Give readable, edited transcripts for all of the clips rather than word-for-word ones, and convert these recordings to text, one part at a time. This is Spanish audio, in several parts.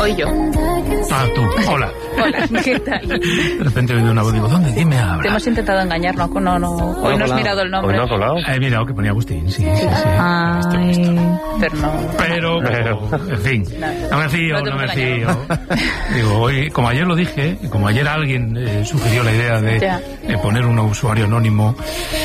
Hoy yo. Ah, tú. Hola. Hola, ¿qué tal? De repente he oído una voz y digo, ¿dónde? ¿Quién me habla? Te hemos intentado engañar, no. Hoy no has mirado el nombre. Hoy no ha colado. He mirado que ponía Agustín, sí. Ay, pero no. Pero, en fin, no me fío. Digo, hoy, como ayer lo dije, como ayer alguien sugirió la idea de poner un usuario anónimo,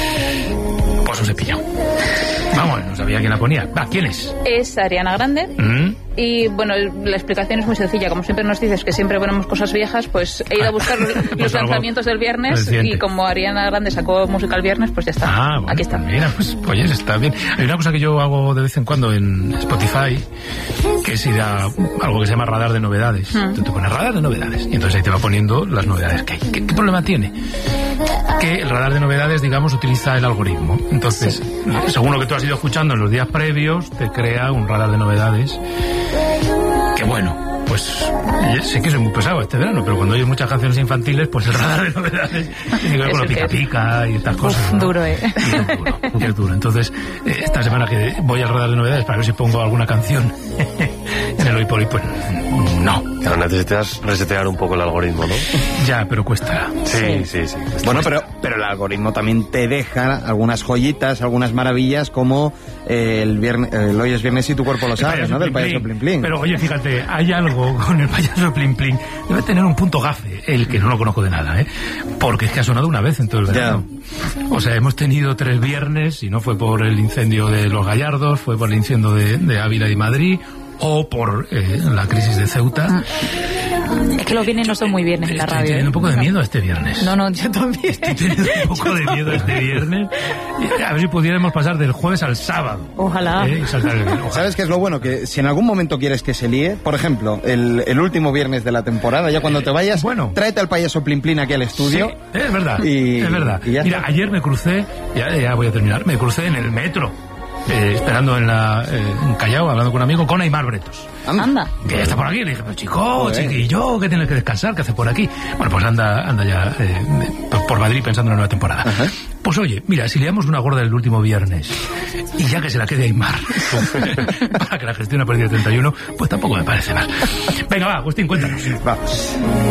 pues os he pillado. Vamos, no sabía quién la ponía. Va, ¿quién es? Es Ariana Grande. Y bueno, la explicación es muy sencilla. Como siempre nos dices que siempre ponemos cosas viejas, pues he ido a buscar los lanzamientos del viernes reciente. Y como Ariana Grande sacó música el viernes, pues ya está. Bueno, aquí está. Mira, pues oye, está bien. Hay una cosa que yo hago de vez en cuando en Spotify, que es ir a algo que se llama radar de novedades. Tú te pones radar de novedades y entonces ahí te va poniendo las novedades que hay. ¿Qué problema tiene? Que el radar de novedades, digamos, utiliza el algoritmo. Entonces, según lo que tú has ido escuchando en los días previos, te crea un radar de novedades. Que bueno, pues sé que soy muy pesado este verano, pero cuando oyes muchas canciones infantiles, pues el radar de novedades tiene que ver con lo pica-pica y estas cosas, ¿no? Duro, Y es duro. Entonces, esta semana que voy al radar de novedades para ver si pongo alguna canción en el hoy por hoy, pues no. Pero necesitas resetear un poco el algoritmo, ¿no? Ya, pero cuesta. Sí. Bueno, pero el algoritmo también te deja algunas joyitas, algunas maravillas, como el hoy es viernes y tu cuerpo lo sabe, ¿no? Del payaso Plin Plin. Pero oye, fíjate, hay algo con el payaso Plin Plin. Debe tener un punto gafe, el que no lo conozco de nada, porque es que ha sonado una vez en todo el verano. O sea, hemos tenido 3 viernes, y no fue por el incendio de Los Gallardos, fue por el incendio de Ávila y Madrid, o por la crisis de Ceuta. Es que los viernes no son muy viernes en la radio. Estoy teniendo un poco de miedo este viernes. No, yo también. Estoy teniendo un poco de miedo este viernes. A ver si pudiéramos pasar del jueves al sábado. Ojalá. Y saltar el viernes. ¿Sabes qué es lo bueno? Que si en algún momento quieres que se líe, por ejemplo, el último viernes de la temporada, ya cuando te vayas, tráete al payaso Plin Plin aquí al estudio. Sí, es verdad. Es verdad. Mira, ayer me crucé, ya voy a terminar, me crucé en el metro. Esperando en Callao, hablando con un amigo, con Aimar Bretos. Anda. Que está por aquí. Le dije, pero chiquillo, que tienes que descansar, ¿qué hace por aquí? Bueno, pues anda ya por Madrid pensando en la nueva temporada. Pues oye, mira, si liamos una gorda el último viernes y ya que se la quede Aimar para que la gestione a partir del 31, pues tampoco me parece mal. Venga, va, Agustín, cuéntanos. Vamos.